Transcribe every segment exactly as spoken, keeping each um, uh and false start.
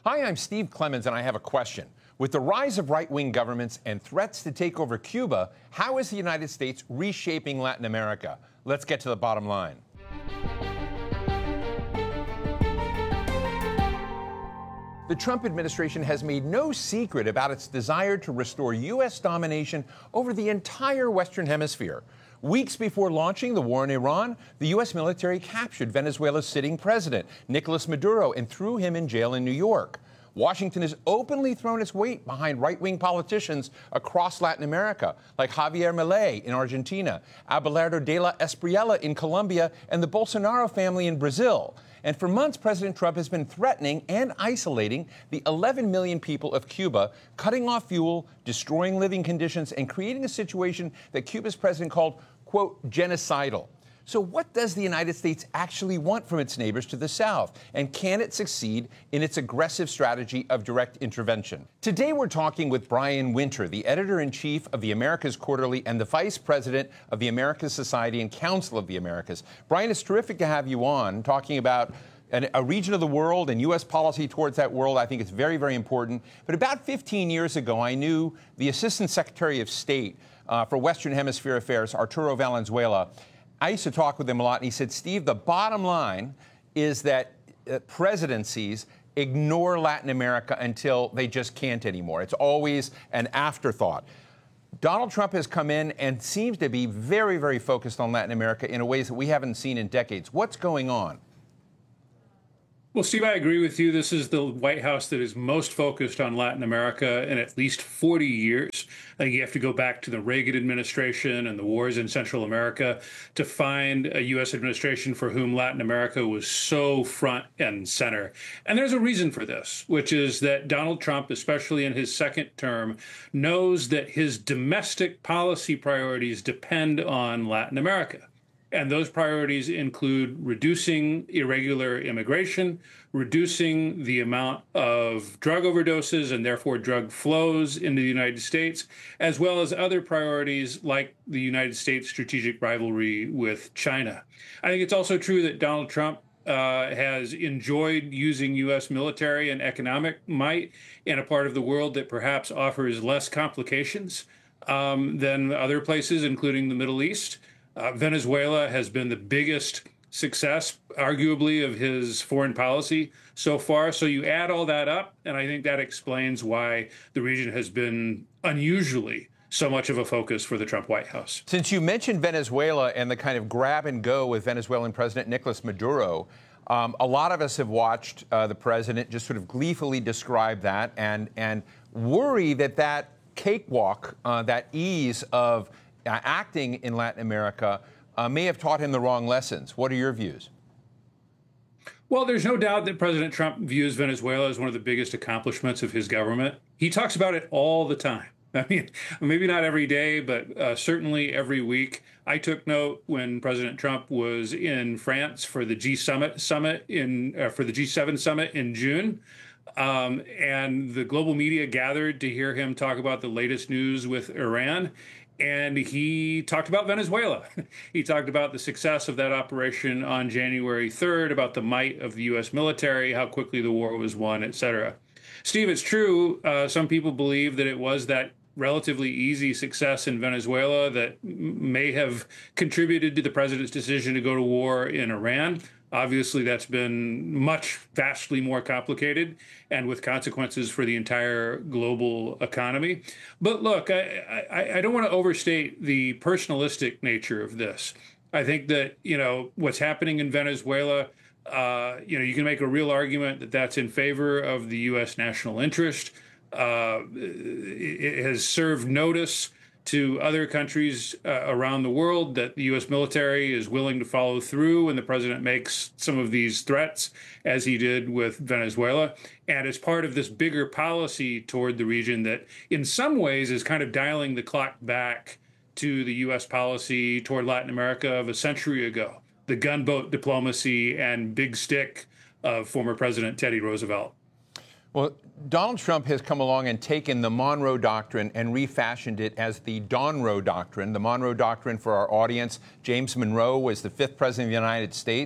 Hi, I'm Steve Clemons, and I have a question. With the rise of right-wing governments and threats to take over Cuba, how is the United States reshaping Latin America? Let's get to the bottom line. The Trump administration has made no secret about its desire to restore U S domination over the entire Western Hemisphere. Weeks before launching the war in Iran, the U S military captured Venezuela's sitting president, Nicolas Maduro, and threw him in jail in New York. Washington has openly thrown its weight behind right-wing politicians across Latin America, like Javier Milei in Argentina, Abelardo de la Espriella in Colombia, and the Bolsonaro family in Brazil. And for months, President Trump has been threatening and isolating the eleven million people of Cuba, cutting off fuel, destroying living conditions, and creating a situation that Cuba's president called, quote, genocidal. So what does the United States actually want from its neighbors to the south? And can it succeed in its aggressive strategy of direct intervention? Today, we're talking with Brian Winter, the editor-in-chief of the Americas Quarterly and the vice president of the Americas Society and Council of the Americas. Brian, it's terrific to have you on talking about an, a region of the world and U S policy towards that world. I think it's very, very important. But about fifteen years ago, I knew the Assistant Secretary of State uh, for Western Hemisphere Affairs, Arturo Valenzuela. I used to talk with him a lot, and he said, Steve, the bottom line is that uh, presidencies ignore Latin America until they just can't anymore. It's always an afterthought. Donald Trump has come in and seems to be very, very focused on Latin America in ways that we haven't seen in decades. What's going on? Well, Steve, I agree with you. This is the White House that is most focused on Latin America in at least forty years. I think you have to go back to the Reagan administration and the wars in Central America to find a U S administration for whom Latin America was so front and center. And there's a reason for this, which is that Donald Trump, especially in his second term, knows that his domestic policy priorities depend on Latin America. And those priorities include reducing irregular immigration, reducing the amount of drug overdoses and therefore drug flows into the United States, as well as other priorities like the United States' strategic rivalry with China. I think it's also true that Donald Trump uh, has enjoyed using U S military and economic might in a part of the world that perhaps offers less complications um, than other places, including the Middle East. Uh, Venezuela has been the biggest success, arguably, of his foreign policy so far. So you add all that up, and I think that explains why the region has been unusually so much of a focus for the Trump White House. Since you mentioned Venezuela and the kind of grab and go with Venezuelan President Nicolas Maduro, um, a lot of us have watched uh, the president just sort of gleefully describe that and, and worry that that cakewalk, uh, that ease of Uh, acting in Latin America uh, may have taught him the wrong lessons. What are your views? Well, there's no doubt that President Trump views Venezuela as one of the biggest accomplishments of his government. He talks about it all the time. I mean, maybe not every day, but uh, certainly every week. I took note when President Trump was in France for the G summit summit in uh, for the G seven summit in June. Um, and the global media gathered to hear him talk about the latest news with Iran. And he talked about Venezuela. He talked about the success of that operation on January third, about the might of the U S military, how quickly the war was won, et cetera. Steve, it's true. Uh, some people believe that it was that relatively easy success in Venezuela that m- may have contributed to the president's decision to go to war in Iran. Obviously, that's been much, vastly more complicated and with consequences for the entire global economy. But look, I, I, I don't want to overstate the personalistic nature of this. I think that, you know, what's happening in Venezuela, uh, you know, you can make a real argument that that's in favor of the U S national interest. Uh, it has served notice to other countries uh, around the world that the U S military is willing to follow through when the president makes some of these threats, as he did with Venezuela. And as part of this bigger policy toward the region that in some ways is kind of dialing the clock back to the U S policy toward Latin America of a century ago, the gunboat diplomacy and big stick of former President Teddy Roosevelt. Well, Donald Trump has come along and taken the Monroe Doctrine and refashioned it as the Donroe Doctrine. The Monroe Doctrine, for our audience, James Monroe was the fifth president of the United States.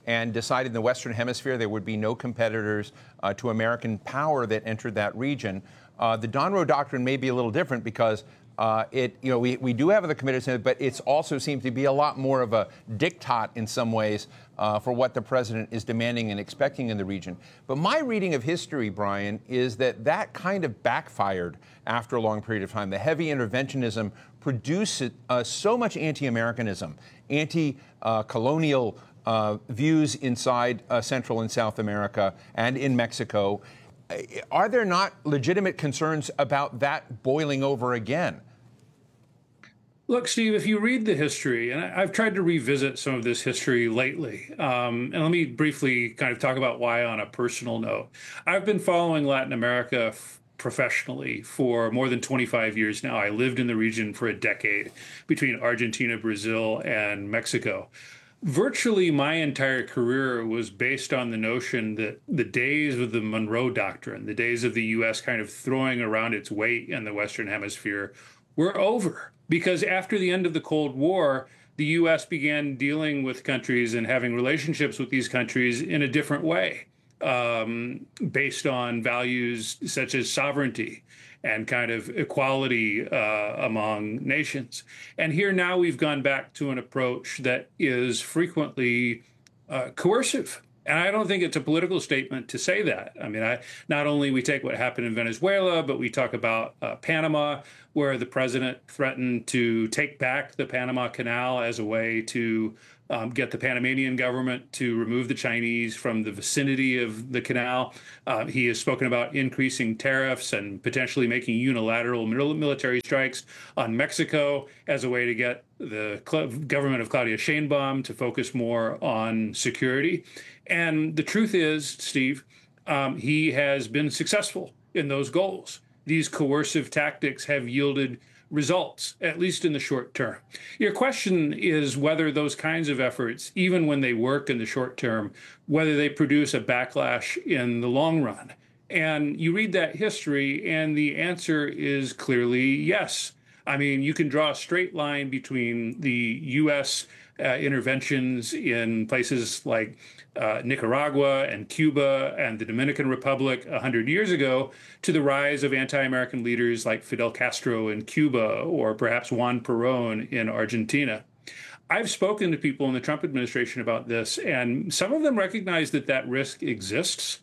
and decided in the Western Hemisphere there would be no competitors uh, to American power that entered that region. Uh, the Donroe Doctrine may be a little different because uh, it, you know, we, we do have the committed Senate, but it's also seems to be a lot more of a diktat in some ways uh, for what the president is demanding and expecting in the region. But my reading of history, Brian, is that that kind of backfired after a long period of time. The heavy interventionism produced uh, so much anti-Americanism, anti-colonial uh, views inside uh, Central and South America and in Mexico. Are there not legitimate concerns about that boiling over again? Look, Steve, if you read the history, and I've tried to revisit some of this history lately, um, and let me briefly kind of talk about why on a personal note. I've been following Latin America f- professionally for more than twenty-five years now. I lived in the region for a decade between Argentina, Brazil, and Mexico. Virtually my entire career was based on the notion that the days of the Monroe Doctrine, the days of the U S kind of throwing around its weight in the Western Hemisphere, were over. Because after the end of the Cold War, the U S began dealing with countries and having relationships with these countries in a different way, um, based on values such as sovereignty and kind of equality uh, among nations. And here now we've gone back to an approach that is frequently uh, coercive. And I don't think it's a political statement to say that. I mean, I, not only we take what happened in Venezuela, but we talk about uh, Panama, where the president threatened to take back the Panama Canal as a way to um, get the Panamanian government to remove the Chinese from the vicinity of the canal. Uh, he has spoken about increasing tariffs and potentially making unilateral military strikes on Mexico as a way to get the government of Claudia Sheinbaum to focus more on security. And the truth is, Steve, um, he has been successful in those goals. These coercive tactics have yielded results, at least in the short term. Your question is whether those kinds of efforts, even when they work in the short term, whether they produce a backlash in the long run. And you read that history, and the answer is clearly yes. I mean, you can draw a straight line between the U S uh, interventions in places like uh, Nicaragua and Cuba and the Dominican Republic a hundred years ago to the rise of anti-American leaders like Fidel Castro in Cuba or perhaps Juan Perón in Argentina. I've spoken to people in the Trump administration about this, and some of them recognize that that risk exists.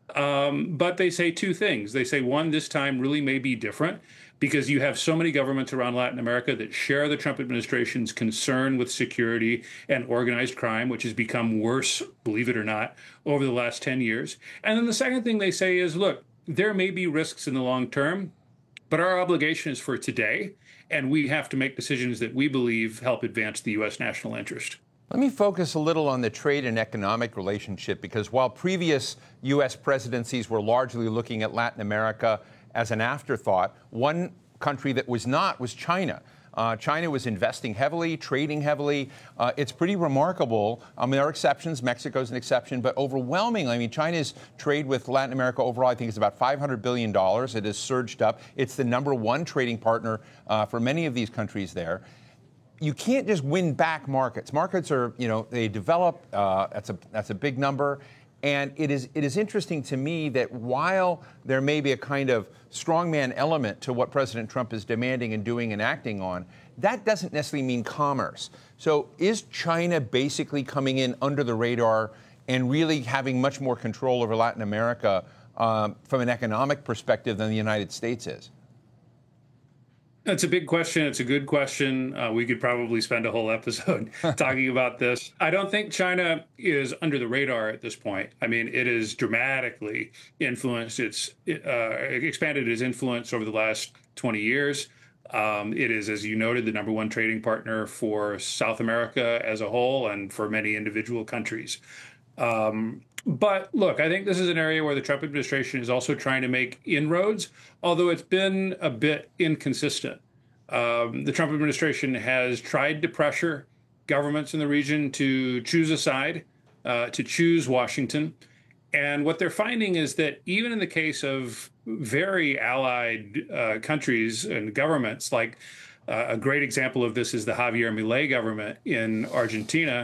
Um, but they say two things. They say, one, this time really may be different because you have so many governments around Latin America that share the Trump administration's concern with security and organized crime, which has become worse, believe it or not, over the last ten years. And then the second thing they say is, look, there may be risks in the long term, but our obligation is for today, and we have to make decisions that we believe help advance the U S national interest. Let me focus a little on the trade and economic relationship, because while previous U S presidencies were largely looking at Latin America as an afterthought, one country that was not was China. Uh, China was investing heavily, trading heavily. Uh, it's pretty remarkable. I mean, there are exceptions. Mexico's an exception, but overwhelmingly, I mean, China's trade with Latin America overall, I think, is about five hundred billion dollars. It has surged up. It's the number one trading partner uh, for many of these countries there. You can't just win back markets. Markets are, you know, they develop. Uh, that's a that's a big number, and it is it is interesting to me that while there may be a kind of strongman element to what President Trump is demanding and doing and acting on, that doesn't necessarily mean commerce. So, is China basically coming in under the radar and really having much more control over Latin America um, from an economic perspective than the United States is? It's a big question. It's a good question. Uh, we could probably spend a whole episode talking about this. I don't think China is under the radar at this point. I mean, it has dramatically influenced its, uh, expanded its influence over the last twenty years. Um, it is, as you noted, the number one trading partner for South America as a whole and for many individual countries. Um, But look, I think this is an area where the Trump administration is also trying to make inroads, although it's been a bit inconsistent. Um, the Trump administration has tried to pressure governments in the region to choose a side, uh, to choose Washington. And what they're finding is that even in the case of very allied uh, countries and governments, like uh, a great example of this is the Javier Milei government in Argentina,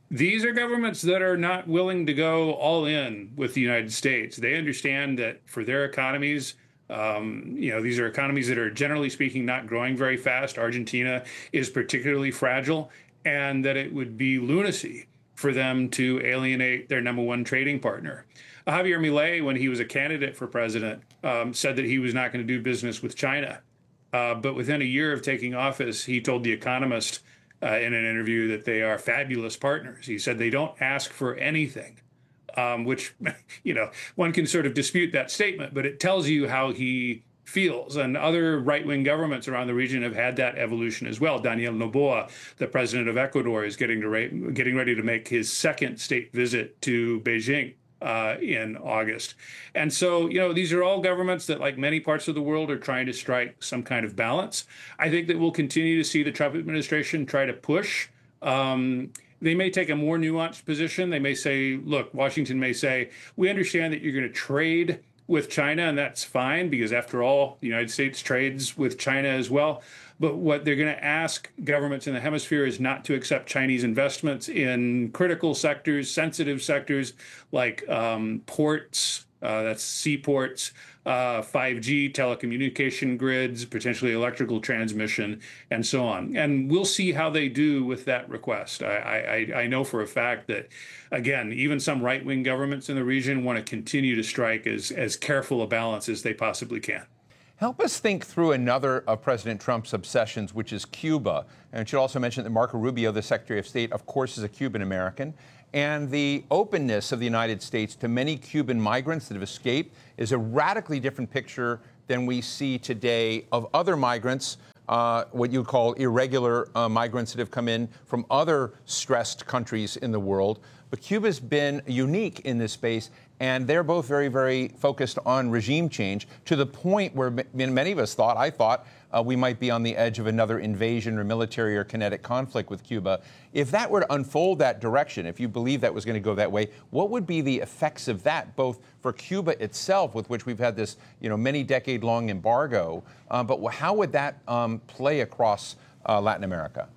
These are governments that are not willing to go all in with the United States. They understand that for their economies, um, you know, these are economies that are generally speaking not growing very fast. Argentina is particularly fragile, and that it would be lunacy for them to alienate their number one trading partner. Javier Milei, when he was a candidate for president, um, said that he was not going to do business with China. Uh, but within a year of taking office, he told The Economist uh, in an interview that they are fabulous partners. He said they don't ask for anything, um, which, you know, one can sort of dispute that statement, but it tells you how he feels. And other right-wing governments around the region have had that evolution as well. Daniel Noboa, the president of Ecuador, is getting to getting ready to make his second state visit to Beijing uh, in August. And so, you know, these are all governments that, like many parts of the world, are trying to strike some kind of balance. I think that we'll continue to see the Trump administration try to push. Um, They may take a more nuanced position. They may say, look, Washington may say, we understand that you're going to trade with China, and that's fine, because after all, the United States trades with China as well. But what they're going to ask governments in the hemisphere is not to accept Chinese investments in critical sectors, sensitive sectors like um, ports, uh, that's seaports, uh, five G telecommunication grids, potentially electrical transmission, and so on. And we'll see how they do with that request. I, I, I know for a fact that, again, even some right-wing governments in the region want to continue to strike as, as careful a balance as they possibly can. Help us think through another of President Trump's obsessions, which is Cuba. And it should also mention that Marco Rubio, the Secretary of State, of course, is a Cuban American. And the openness of the United States to many Cuban migrants that have escaped is a radically different picture than we see today of other migrants, uh, what you call irregular uh, migrants that have come in from other stressed countries in the world. But Cuba's been unique in this space, and they're both very, very focused on regime change, to the point where many of us thought, I thought, uh, we might be on the edge of another invasion or military or kinetic conflict with Cuba. If that were to unfold that direction, if you believe that was going to go that way, what would be the effects of that, both for Cuba itself, with which we've had this, you know, many decade-long embargo, uh, but how would that um, play across uh, Latin America?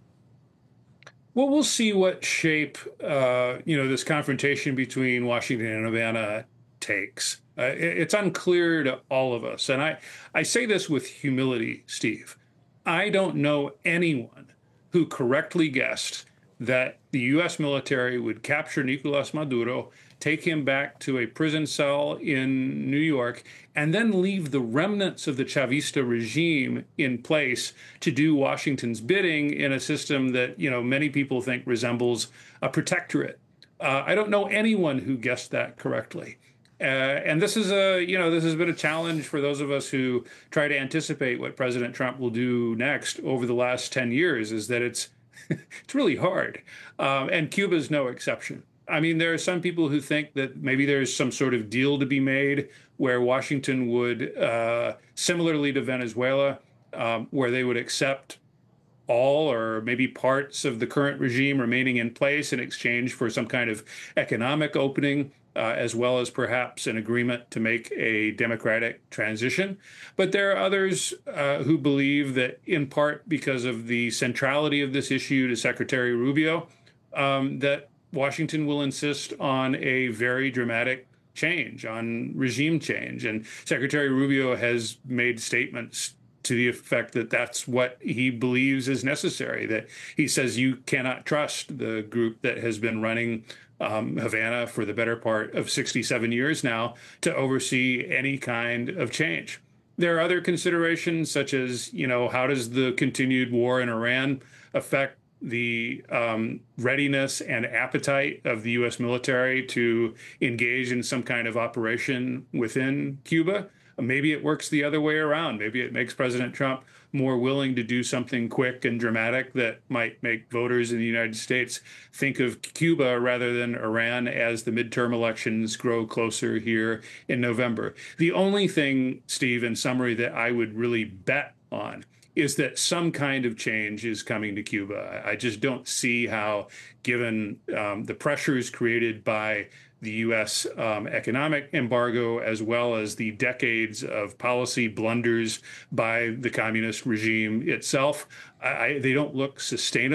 Well, we'll see what shape, uh, you know, this confrontation between Washington and Havana takes. Uh, it, it's unclear to all of us. And I, I say this with humility, Steve. I don't know anyone who correctly guessed that the U S military would capture Nicolas Maduro, take him back to a prison cell in New York, and then leave the remnants of the Chavista regime in place to do Washington's bidding in a system that, you know, many people think resembles a protectorate. Uh, I don't know anyone who guessed that correctly. Uh, and this is a, you know, this has been a challenge for those of us who try to anticipate what President Trump will do next over the last ten years, is that it's it's really hard. Um, and Cuba's no exception. I mean, there are some people who think that maybe there's some sort of deal to be made where Washington would, uh, similarly to Venezuela, um, where they would accept all or maybe parts of the current regime remaining in place in exchange for some kind of economic opening, uh, as well as perhaps an agreement to make a democratic transition. But there are others uh, who believe that, in part because of the centrality of this issue to Secretary Rubio, um, that Washington will insist on a very dramatic change, on regime change. And Secretary Rubio has made statements to the effect that that's what he believes is necessary, that he says you cannot trust the group that has been running um, Havana for the better part of sixty-seven years now to oversee any kind of change. There are other considerations, such as, you know, how does the continued war in Iran affect the um, readiness and appetite of the U S military to engage in some kind of operation within Cuba? Maybe it works the other way around. Maybe it makes President Trump more willing to do something quick and dramatic that might make voters in the United States think of Cuba rather than Iran as the midterm elections grow closer here in November. The only thing, Steve, in summary, that I would really bet on is that some kind of change is coming to Cuba. I just don't see how, given um, the pressures created by the U S um, economic embargo, as well as the decades of policy blunders by the communist regime itself, I, they don't look sustainable.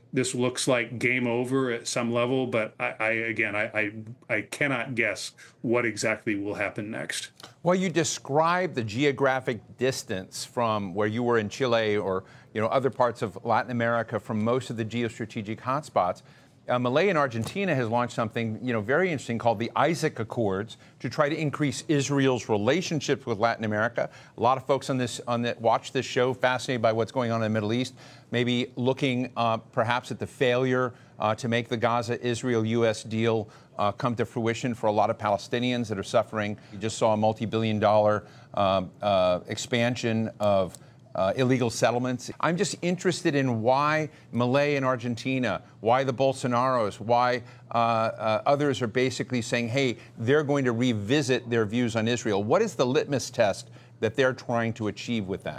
this looks like game over at some level, but I, I again, I, I, I cannot guess what exactly will happen next. Well, you describe the geographic distance from where you were in Chile or you know other parts of Latin America from most of the geostrategic hotspots. Uh, Milei in Argentina has launched something you know very interesting called the Isaac Accords to try to increase Israel's relationships with Latin America. A lot of folks on this on that watch this show fascinated by what's going on in the Middle East, maybe looking uh, perhaps at the failure uh, to make the Gaza-Israel-U S deal uh, come to fruition for a lot of Palestinians that are suffering. You just saw a multi-billion dollar um, uh, expansion of Uh, illegal settlements. I'm just interested in why Milei in Argentina, why the Bolsonaros, why uh, uh, others are basically saying, hey, they're going to revisit their views on Israel. What is the litmus test that they're trying to achieve with that?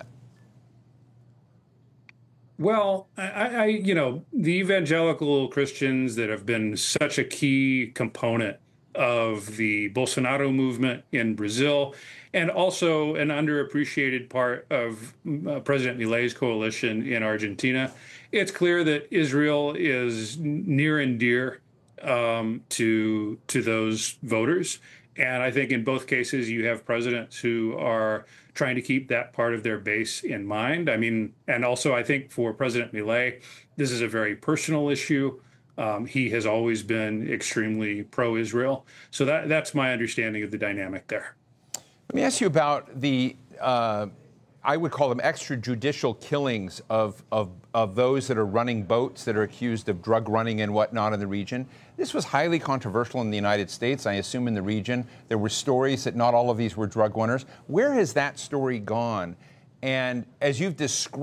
Well, I, I you know, the evangelical Christians that have been such a key component of the Bolsonaro movement in Brazil, and also an underappreciated part of uh, President Milei's coalition in Argentina. It's clear that Israel is near and dear um, to to those voters. And I think in both cases, you have presidents who are trying to keep that part of their base in mind. I mean, and also I think for President Milei, this is a very personal issue. Um, he has always been extremely pro-Israel. So that that's my understanding of the dynamic there. Let me ask you about the, uh, I would call them extrajudicial killings of, of, of those that are running boats that are accused of drug running and whatnot in the region. This was highly controversial in the United States, I assume in the region. There were stories that not all of these were drug runners. Where has that story gone? And as you've described,